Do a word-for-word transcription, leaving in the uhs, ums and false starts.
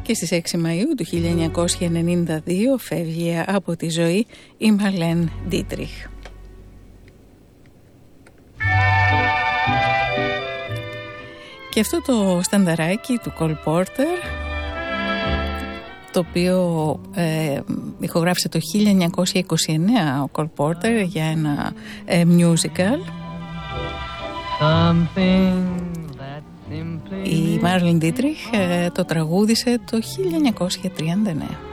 και στις έξι Μαΐου του χίλια εννιακόσια ενενήντα δύο φεύγει από τη ζωή η Μαρλέν Ντίτριχ. Και αυτό το στανταράκι του Cole Porter, το οποίο ε, ηχογράφησε το χίλια εννιακόσια είκοσι εννέα ο Cole Porter για ένα ε, musical. Η Μάρλεν Ντίτριχ ε, το τραγούδισε το χίλια εννιακόσια τριάντα εννέα.